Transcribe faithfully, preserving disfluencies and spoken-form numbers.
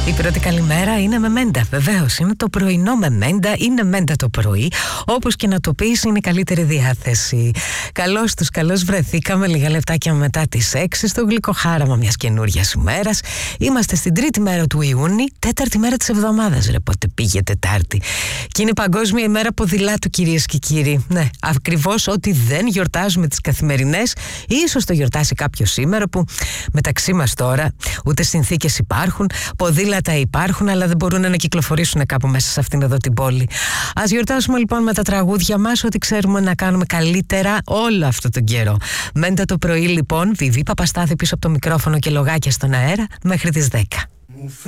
Η πρώτη καλημέρα είναι με μέντα. Βεβαίως, είναι το πρωινό με μέντα, είναι μέντα το πρωί. Όπως και να το πεις, είναι η καλύτερη διάθεση. Καλώς τους, καλώς βρεθήκαμε λίγα λεπτάκια μετά τις έξι στο γλυκοχάραμα μιας καινούριας ημέρας. Είμαστε στην τρίτη μέρα του Ιούνιου, τέταρτη μέρα της εβδομάδας. Ρε, πότε πήγε Τετάρτη. Και είναι Παγκόσμια ημέρα ποδηλάτου, κυρίες και κύριοι. Ναι, ακριβώς ό,τι δεν γιορτάζουμε τις καθημερινές, ίσως το γιορτάσει κάποιο σήμερα που μεταξύ μας τώρα ούτε συνθήκες υπάρχουν, ποδήλατα υπάρχουν, αλλά δεν μπορούν να κυκλοφορήσουν κάπου μέσα σε αυτήν εδώ την πόλη. Ας γιορτάσουμε λοιπόν με τα τραγούδια μας ό,τι ξέρουμε να κάνουμε καλύτερα όλο αυτό τον καιρό. Μέντα το πρωί λοιπόν, Βιβί Παπαστάθη πίσω από το μικρόφωνο και λογάκια στον αέρα μέχρι τις δέκα.